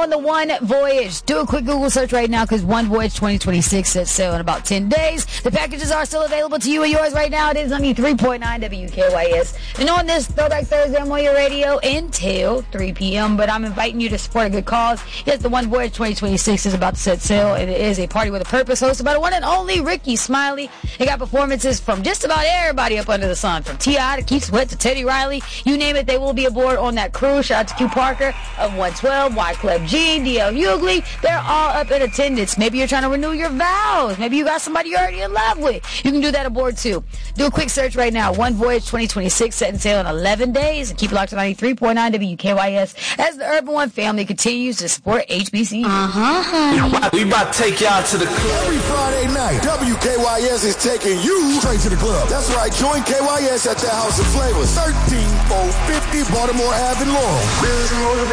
on the One Voyage. Do a quick Google search right now because One Voyage 2026 sets sail in about 10 days. The packages are still available to you and yours right now. It is on the 3.9 WKYS. And on this Throwback Thursday, I'm on your radio until 3 p.m. But I'm inviting you to support a good cause. Yes, the One Voyage 2026 is about to set sail, and it is a party with a purpose hosted by the one and only Ricky Smiley. They got performances from just about everybody up under the sun, from T.I. to Keith Sweat to Teddy Riley. You name it, they will be aboard on that cruise. Shout out to Q Parker of 112, Wyclef Jean, D.L. Hughley. They're all up in attendance. Maybe you're trying to renew your vows. Maybe you got somebody you're already in love with. You can do that aboard too. Do a quick search right now. One Voyage 2026 setting sail in 11 days. And keep it locked to 93.9 WKYS as the Urban One family continues to support HBCU. We about to take y'all to the club. Every Friday night, WKYS is taking you straight to the club. That's right. Join KYS at the House of Flavors, 13450 Baltimore Ave in Laurel.